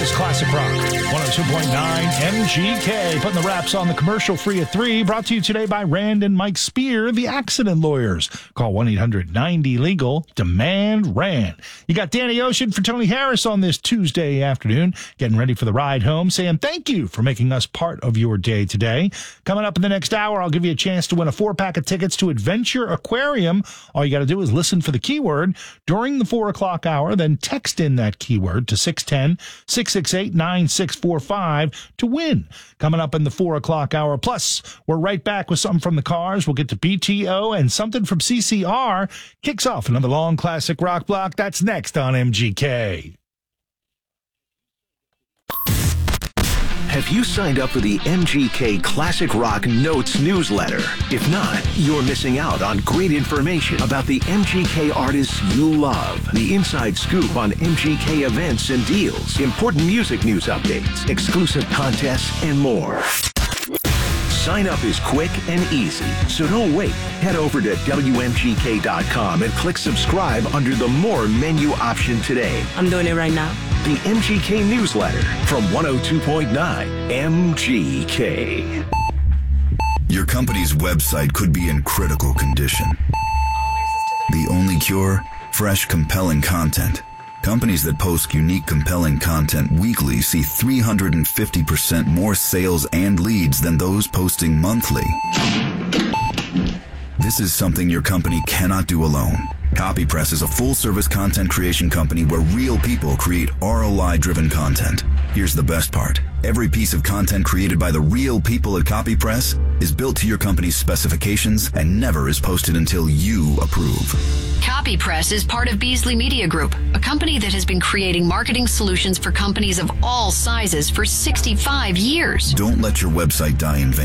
is Classic Rock, 102.9 MGK, putting the wraps on the commercial free at 3, brought to you today by Rand and Mike Spear, the accident lawyers. Call 1-800-90-LEGAL, demand Rand. You got Danny Ocean for Tony Harris on this Tuesday afternoon, getting ready for the ride home, saying thank you for making us part of your day today. Coming up in the next hour, I'll give you a chance to win a 4-pack of tickets to Adventure Aquarium. All you got to do is listen for the keyword during the 4 o'clock hour, then text in that keyword to 610-668-9645 to win. Coming up in the 4 o'clock hour. Plus, we're right back with something from the Cars. We'll get to BTO and something from CCR. Kicks off another long classic rock block. That's next on MGK. Have you signed up for the MGK Classic Rock Notes newsletter? If not, you're missing out on great information about the MGK artists you love, the inside scoop on MGK events and deals, important music news updates, exclusive contests, and more. Sign up is quick and easy, so don't wait. Head over to WMGK.com and click subscribe under the More menu option today. I'm doing it right now. The MGK newsletter from 102.9 MGK. Your company's website could be in critical condition. The only cure? Fresh, compelling content. Companies that post unique, compelling content weekly see 350% more sales and leads than those posting monthly. This is something your company cannot do alone. CopyPress is a full-service content creation company where real people create ROI-driven content. Here's the best part. Every piece of content created by the real people at CopyPress is built to your company's specifications and never is posted until you approve. CopyPress is part of Beasley Media Group, a company that has been creating marketing solutions for companies of all sizes for 65 years. Don't let your website die in vain.